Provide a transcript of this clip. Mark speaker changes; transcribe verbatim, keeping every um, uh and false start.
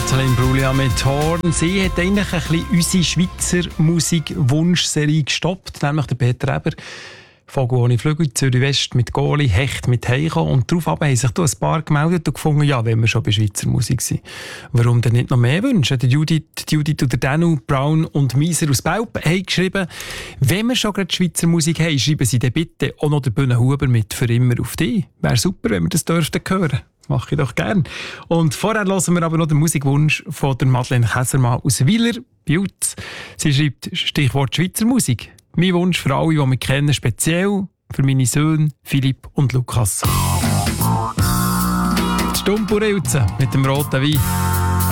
Speaker 1: Madeleine Bruglia mit Horn. Sie hat eigentlich ein bisschen unsere Schweizer Musik-Wunschserie gestoppt, nämlich der Peter Eber. Vogel ohne Flügel, Zürich West mit Goli, Hecht mit Heiko. Und darauf haben sich ein paar gemeldet und gefunden, ja, wenn wir schon bei Schweizer Musik sind, warum denn nicht noch mehr wünschen? Der Judith, die Judith und der Danu, Brown und Mieser aus Belp haben geschrieben, wenn wir schon gerade Schweizer Musik haben, schreiben sie dann bitte auch noch den Bühne Huber mit «Für immer auf dich». Wäre super, wenn wir das dürften hören. Mache ich doch gern. Und vorher hören wir aber noch den Musikwunsch von der Madeleine Käsermann aus Weiler, Biutz. Sie schreibt Stichwort Schweizer Musik. Mein Wunsch für alle, die mich kennen, speziell für meine Söhne Philipp und Lukas. Die Stumpurilze mit dem roten Wein.